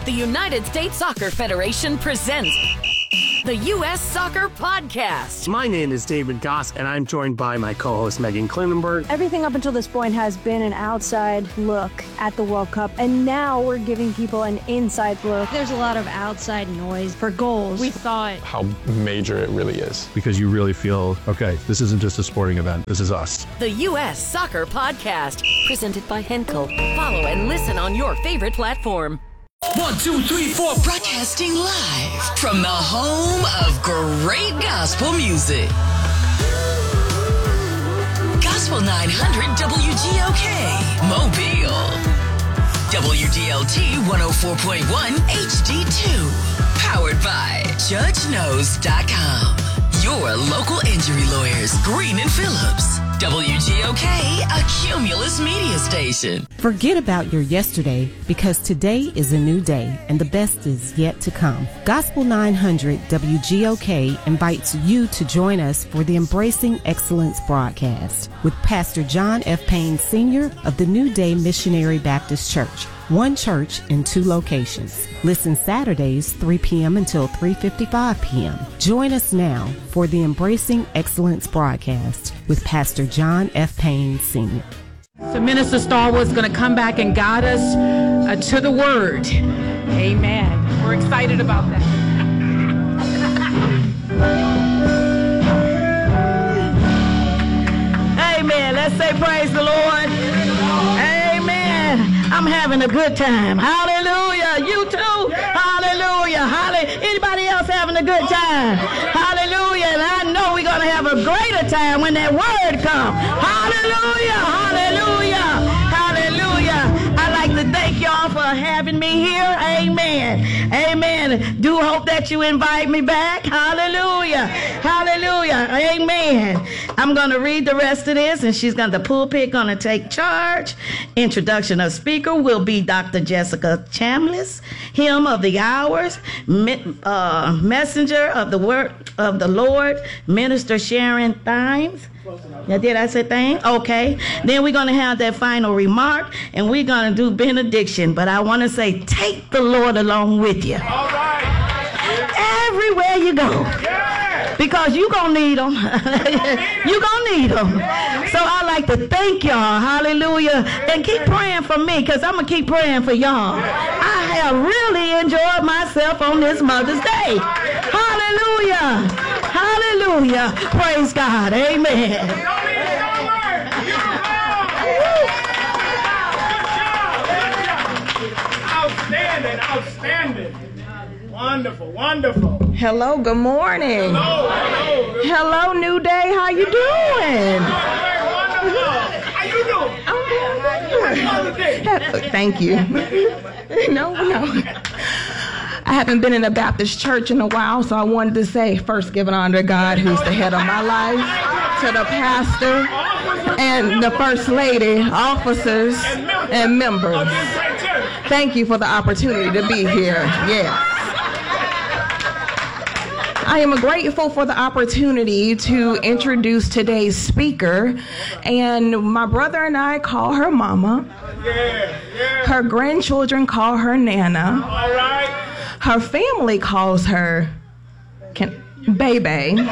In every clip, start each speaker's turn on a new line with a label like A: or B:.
A: The United States Soccer Federation presents the U.S. Soccer Podcast.
B: My name is David Goss, and I'm joined by my co-host Megan Klinenberg.
C: Everything up until this point has been an outside look at the World Cup, and now we're giving people an inside look.
D: There's a lot of outside noise for goals.
E: We saw it.
F: How major it really is.
G: Because you really feel, okay, this isn't just a sporting event, this is us.
A: The U.S. Soccer Podcast, presented by Henkel. Follow and listen on your favorite platform.
H: 1, 2, 3, 4. Broadcasting live from the home of great gospel music. Gospel 900 WGOK, Mobile. WDLT 104.1 HD2. Powered by JudgeKnows.com. Your local injury lawyers, Green and Phillips. WGOK, a Cumulus media station.
I: Forget about your yesterday, because today is a new day and the best is yet to come. Gospel 900 WGOK invites you to join us for the Embracing Excellence broadcast with Pastor John F. Payne Sr. of the New Day Missionary Baptist Church. One church in 2 locations. Listen Saturdays 3 p.m. until 3:55 p.m. Join us now for the Embracing Excellence broadcast with Pastor John F. Payne Sr.
E: So Minister Starwood's going to come back and guide us to the Word. Amen. We're excited about that.
J: Amen. Let's say praise the Lord. Amen. I'm having a good time. Hallelujah. You too. Hallelujah. Hallelujah. Anybody else having a good time? Hallelujah. And I know we're going to have a greater time when that word comes. Hallelujah. Hallelujah. Hallelujah. I'd like to thank y'all for having me here. Amen. Amen. Do hope that you invite me back. Hallelujah. Hallelujah. Amen. I'm going to read the rest of this, and the pulpit going to take charge. Introduction of speaker will be Dr. Jessica Chambliss, hymn of the hours, messenger of the word of the Lord, Minister Sharon Thymes. Now, did I say thing? Okay. Then we're going to have that final remark, and we're going to do benediction. But I want to say, take the Lord along with you.
K: All right.
J: Everywhere you go.
K: Yeah.
J: Because you're going to need them. You're going to need them. So I like to thank y'all. Hallelujah. And keep praying for me, because I'm going to keep praying for y'all. I have really enjoyed myself on this Mother's Day. Hallelujah. Hallelujah. Praise God. Amen.
K: Outstanding. Outstanding. Wonderful. Wonderful.
J: Hello. Good morning.
K: Hello.
J: Hello, New Day. How you doing?
K: How you doing?
J: Thank you. No. I haven't been in a Baptist church in a while, so I wanted to say, first, give an honor to God, who's the head of my life, to the pastor, and the first lady, officers, and members. Thank you for the opportunity to be here. Yes. I am grateful for the opportunity to introduce today's speaker, and my brother and I call her Mama. Her grandchildren call her Nana.
K: All right.
J: Her family calls her Bebe.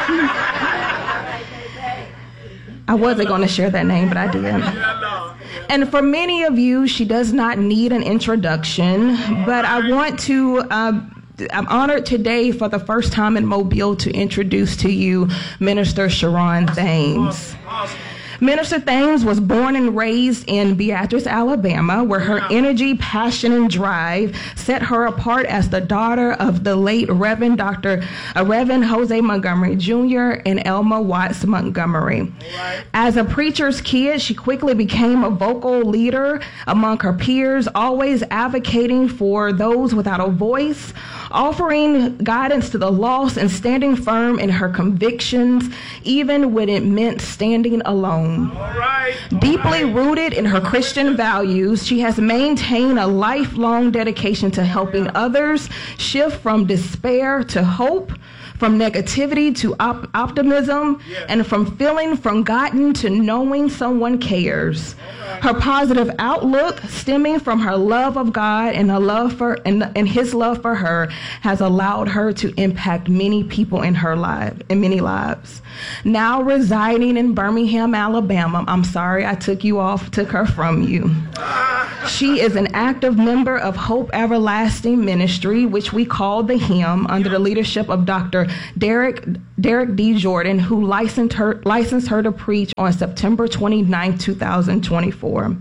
J: I wasn't going to share that name, but I did. And for many of you, she does not need an introduction, but I want to... I'm honored today for the first time in Mobile to introduce to you Minister Sharon Thames. Minister Thames was born and raised in Beatrice, Alabama, where her energy, passion, and drive set her apart as the daughter of the late Reverend Jose Montgomery Jr. and Elma Watts Montgomery. As a preacher's kid, she quickly became a vocal leader among her peers, always advocating for those without a voice, offering guidance to the lost, and standing firm in her convictions, even when it meant standing alone. Deeply rooted in her Christian values, she has maintained a lifelong dedication to helping others shift from despair to hope, from negativity to optimism, and from feeling forgotten to knowing someone cares. Her positive outlook, stemming from her love of God and her love for and his love for her, has allowed her to impact many people in her life, in many lives. Now residing in Birmingham, Alabama. I'm sorry I took her from you. She is an active member of Hope Everlasting Ministry, which we call the HYM, under the leadership of Dr. Derek D. Jordan, who licensed her to preach on September 29, 2024.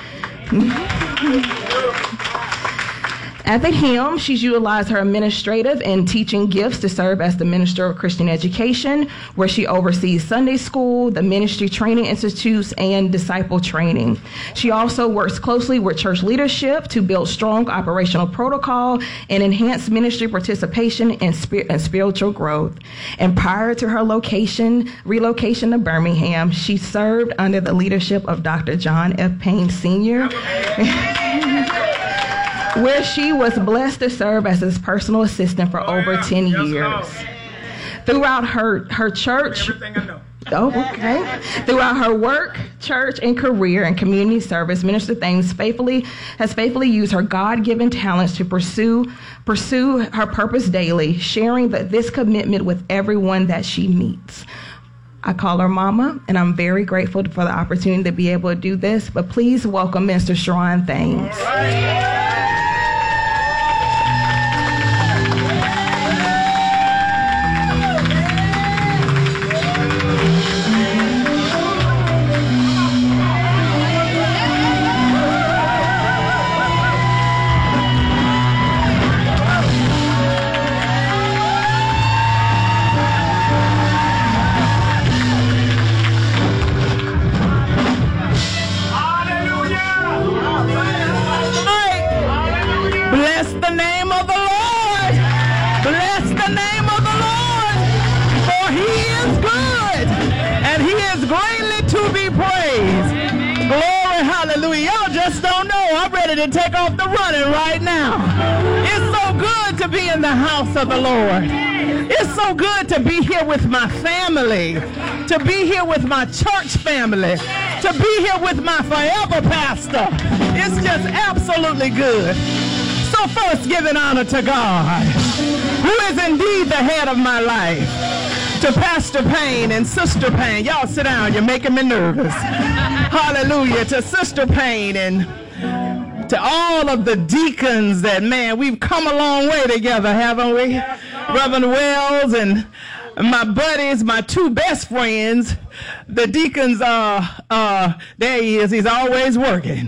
J: At the HYM, she's utilized her administrative and teaching gifts to serve as the Minister of Christian Education, where she oversees Sunday school, the ministry training institutes, and disciple training. She also works closely with church leadership to build strong operational protocol and enhance ministry participation and spiritual growth. And prior to her relocation to Birmingham, she served under the leadership of Dr. John F. Payne Sr., where she was blessed to serve as his personal assistant for over 10 years. Throughout her church, throughout her work, church, and career and community service, Minister Thames has faithfully used her God-given talents to pursue her purpose daily, sharing this commitment with everyone that she meets. I call her Mama, and I'm very grateful for the opportunity to be able to do this. But please welcome Mr. Sharon Thames.
L: To take off the running right now. It's so good to be in the house of the Lord. It's so good to be here with my family, to be here with my church family, to be here with my forever pastor. It's just absolutely good. So first, giving honor to God, who is indeed the head of my life, to Pastor Payne and Sister Payne. Y'all sit down, you're making me nervous. Hallelujah. To Sister Payne and to all of the deacons that, man, we've come a long way together, haven't we? Reverend Wells and my buddies, my two best friends, the deacons, there he is, he's always working.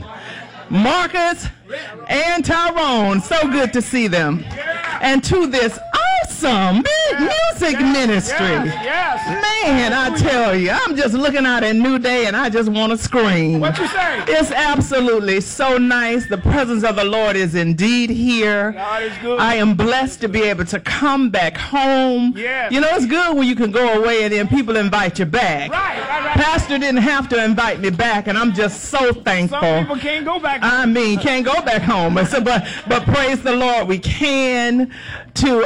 L: Marcus and Tyrone, so good to see them. And to this awesome music ministry. Man, I tell you, I'm just looking out at New Day and I just want to scream.
K: What you say?
L: It's absolutely so nice. The presence of the Lord is indeed here.
K: God is good.
L: I am blessed to be able to come back home.
K: Yes.
L: You know, it's good when you can go away and then people invite you back.
K: Right.
L: Pastor didn't have to invite me back, and I'm just so thankful.
K: Some people can't go back home.
L: I mean, can't go back home. But praise the Lord, we can. To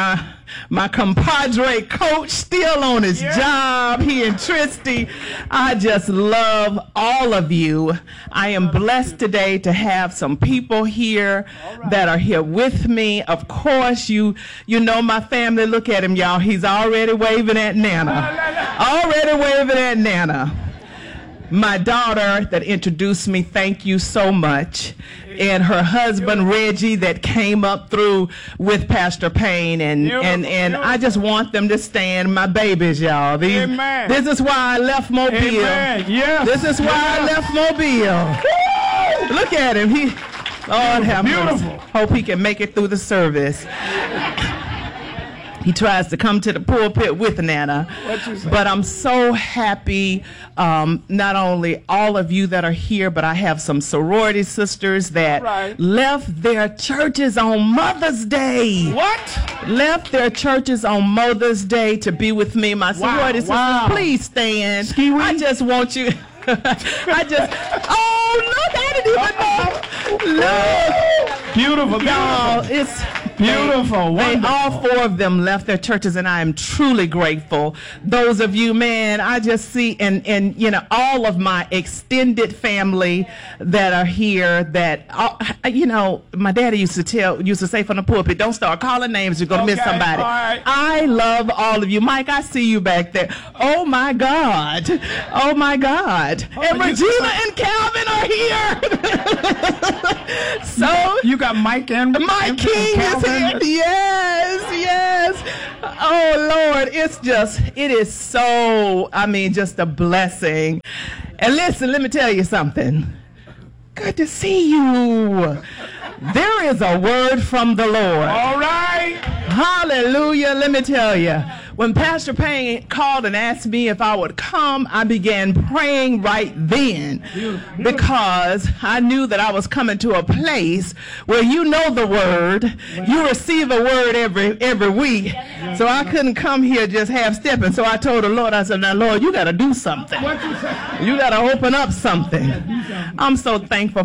L: my compadre coach, still on his job, he and Tristy. I just love all of you. I am blessed today to have some people here that are here with me. Of course, you know my family. Look at him, y'all. He's already waving at Nana. Already waving at Nana. My daughter that introduced me, thank you so much. And her husband, Reggie, that came up through with Pastor Payne. And I just want them to stand, my babies, y'all. This is why I left Mobile.
K: Yes.
L: This is why I left Mobile. Look at him. Lord have mercy. Hope he can make it through the service. He tries to come to the pulpit with Nana. But I'm so happy, not only all of you that are here, but I have some sorority sisters that left their churches on Mother's Day.
K: What?
L: Left their churches on Mother's Day to be with me. My sorority sisters, please stand. I just want you... oh, look, I didn't even know. Look.
K: Beautiful.
L: Y'all, it's
K: beautiful.
L: All four of them left their churches, and I am truly grateful. Those of you, man, I just see, and you know, all of my extended family that are here. That you know, my daddy used to say from the pulpit, "Don't start calling names; you're gonna miss somebody."
K: Right.
L: I love all of you, Mike. I see you back there. Oh my God! Oh my God! And Regina and Calvin are here. So
K: you got Mike King
L: is here. Yes. Oh Lord, it is so, I mean, just a blessing. And listen, let me tell you something. Good to see you. There is a word from the Lord.
K: All right.
L: Hallelujah. Let me tell you. When Pastor Payne called and asked me if I would come, I began praying right then because I knew that I was coming to a place where you know the word, you receive a word every week. So I couldn't come here just half-stepping. So I told the Lord, I said, now, Lord, you got to do something. You got to open up something. I'm so thankful